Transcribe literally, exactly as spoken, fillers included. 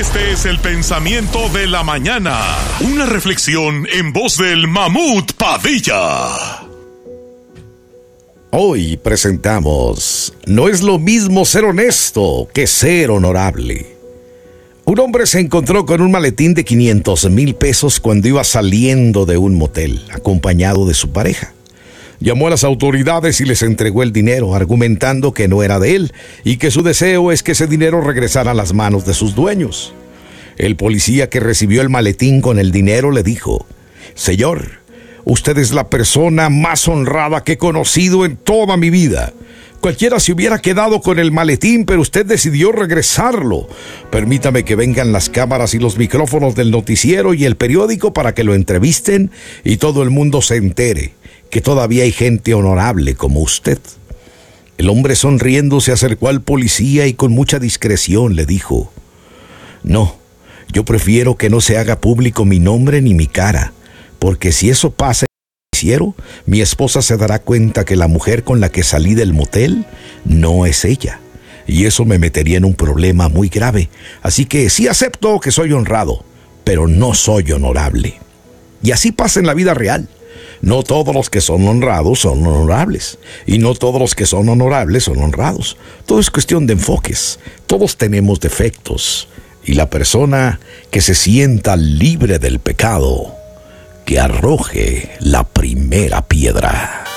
Este es el pensamiento de la mañana. Una reflexión en voz del Mamut Padilla. Hoy presentamos: no es lo mismo ser honesto que ser honorable. Un hombre se encontró con un maletín de quinientos mil pesos cuando iba saliendo de un motel, acompañado de su pareja. Llamó a las autoridades y les entregó el dinero, argumentando que no era de él y que su deseo es que ese dinero regresara a las manos de sus dueños. El policía que recibió el maletín con el dinero le dijo: «Señor, usted es la persona más honrada que he conocido en toda mi vida. Cualquiera se hubiera quedado con el maletín, pero usted decidió regresarlo. Permítame que vengan las cámaras y los micrófonos del noticiero y el periódico para que lo entrevisten y todo el mundo se entere que todavía hay gente honorable como usted». El hombre, sonriendo, se acercó al policía y con mucha discreción le dijo: «No, yo prefiero que no se haga público mi nombre ni mi cara, porque si eso pasa, mi esposa se dará cuenta que la mujer con la que salí del motel no es ella, y eso me metería en un problema muy grave. Así que sí acepto que soy honrado, pero no soy honorable». Y así pasa en la vida real. No todos los que son honrados son honorables, y no todos los que son honorables son honrados. Todo es cuestión de enfoques. Todos tenemos defectos, y la persona que se sienta libre del pecado, que arroje la primera piedra.